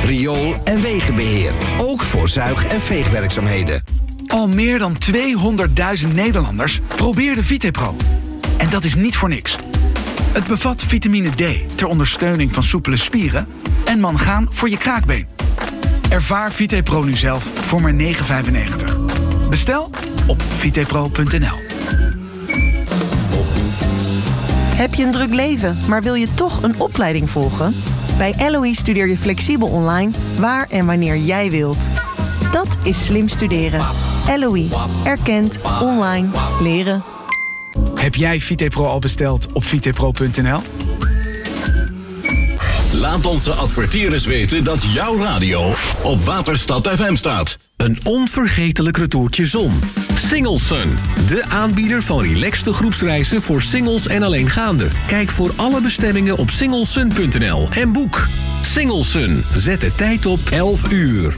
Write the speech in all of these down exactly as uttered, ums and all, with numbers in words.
riool- en wegenbeheer. Ook voor zuig- en veegwerkzaamheden. Al meer dan tweehonderdduizend Nederlanders probeerden VitePro. En dat is niet voor niks. Het bevat vitamine D ter ondersteuning van soepele spieren en mangaan voor je kraakbeen. Ervaar VitePro nu zelf voor maar negen vijfennegentig. Bestel op vitepro punt n l. Heb je een druk leven, maar wil je toch een opleiding volgen? Bij L O E studeer je flexibel online, waar en wanneer jij wilt. Dat is slim studeren. L O E. Erkend, online, leren. Heb jij VitePro al besteld op vitepro punt n l? Laat onze adverteerders weten dat jouw radio op Waterstad F M staat. Een onvergetelijk retourtje zon. Single Sun, de aanbieder van relaxte groepsreizen voor singles en alleengaanden. Kijk voor alle bestemmingen op singlesun punt n l en boek. Single Sun, zet de tijd op elf uur.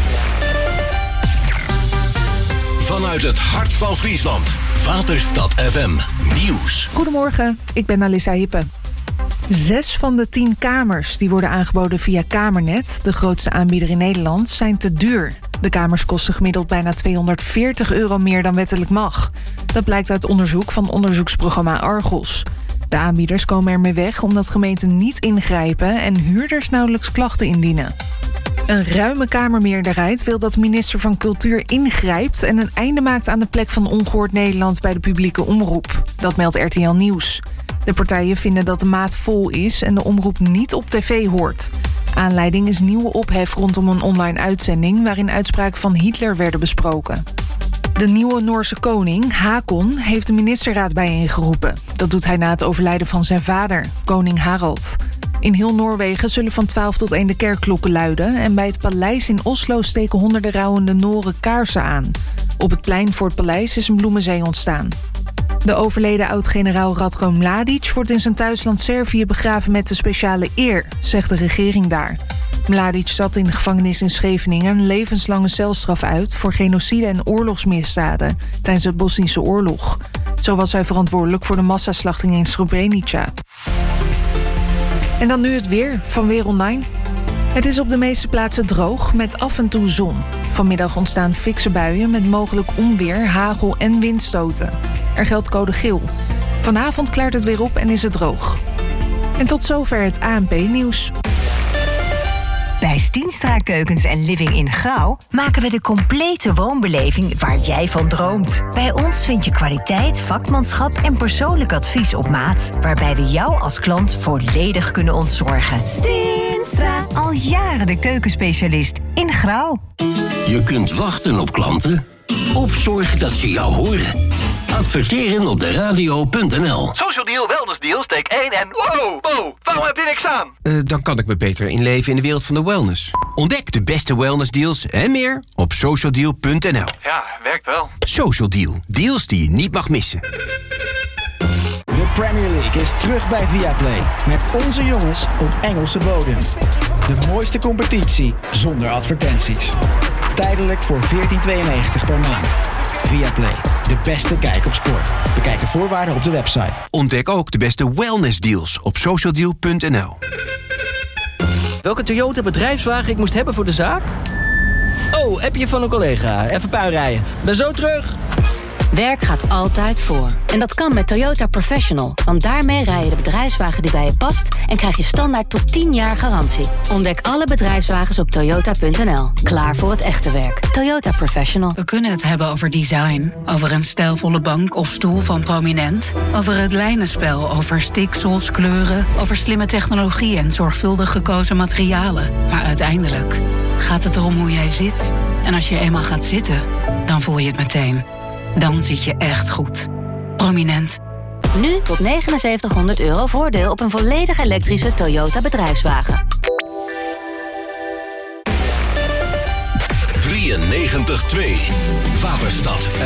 Vanuit het hart van Friesland. Waterstad F M Nieuws. Goedemorgen, ik ben Alissa Hippe. Zes van de tien kamers die worden aangeboden via Kamernet, de grootste aanbieder in Nederland, zijn te duur. De kamers kosten gemiddeld bijna tweehonderdveertig euro meer dan wettelijk mag. Dat blijkt uit onderzoek van onderzoeksprogramma Argos. De aanbieders komen ermee weg omdat gemeenten niet ingrijpen en huurders nauwelijks klachten indienen. Een ruime Kamermeerderheid wil dat de minister van Cultuur ingrijpt en een einde maakt aan de plek van Ongehoord Nederland bij de publieke omroep. Dat meldt R T L Nieuws. De partijen vinden dat de maat vol is en de omroep niet op tv hoort. Aanleiding is nieuwe ophef rondom een online uitzending waarin uitspraken van Hitler werden besproken. De nieuwe Noorse koning, Hakon, heeft de ministerraad bijeengeroepen. Dat doet hij na het overlijden van zijn vader, koning Harald. In heel Noorwegen zullen van twaalf tot één de kerkklokken luiden en bij het paleis in Oslo steken honderden rouwende Noren kaarsen aan. Op het plein voor het paleis is een bloemenzee ontstaan. De overleden oud-generaal Ratko Mladic wordt in zijn thuisland Servië begraven met de speciale eer, zegt de regering daar. Mladic zat in de gevangenis in Scheveningen een levenslange celstraf uit voor genocide en oorlogsmisdaden tijdens de Bosnische oorlog. Zo was hij verantwoordelijk voor de massaslachting in Srebrenica. En dan nu het weer van Weer Online. Het is op de meeste plaatsen droog met af en toe zon. Vanmiddag ontstaan fikse buien met mogelijk onweer, hagel en windstoten. Er geldt code geel. Vanavond klaart het weer op en is het droog. En tot zover het A N P-nieuws. Bij Stienstra Keukens en Living in Grauw maken we de complete woonbeleving waar jij van droomt. Bij ons vind je kwaliteit, vakmanschap en persoonlijk advies op maat, waarbij we jou als klant volledig kunnen ontzorgen. Stienstra. Al jaren de keukenspecialist in Grauw. Je kunt wachten op klanten of zorgen dat ze jou horen. Adverteren op de radio punt n l. Social Deal, Wellness Deal, steek één en... Wow, wow, waarom heb je niks aan? Uh, dan kan ik me beter inleven in de wereld van de wellness. Ontdek de beste wellnessdeals en meer op social deal punt n l. Ja, werkt wel. Social Deal, deals die je niet mag missen. De Premier League is terug bij Viaplay. Met onze jongens op Engelse bodem. De mooiste competitie zonder advertenties. Tijdelijk voor veertien tweeënnegentig per maand. Viaplay, de beste kijk op sport. Bekijk de voorwaarden op de website. Ontdek ook de beste wellnessdeals op social deal punt n l. Welke Toyota bedrijfswagen ik moest hebben voor de zaak? Oh, appje van een collega. Even puinrijden. Ben zo terug. Werk gaat altijd voor. En dat kan met Toyota Professional. Want daarmee rij je de bedrijfswagen die bij je past en krijg je standaard tot tien jaar garantie. Ontdek alle bedrijfswagens op toyota punt n l. Klaar voor het echte werk. Toyota Professional. We kunnen het hebben over design. Over een stijlvolle bank of stoel van Prominent. Over het lijnenspel, over stiksels, kleuren. Over slimme technologie en zorgvuldig gekozen materialen. Maar uiteindelijk gaat het erom hoe jij zit. En als je eenmaal gaat zitten, dan voel je het meteen. Dan zit je echt goed. Prominent. Nu tot negenenzeventighonderd euro voordeel op een volledig elektrische Toyota bedrijfswagen. drieënnegentig komma twee Waterstad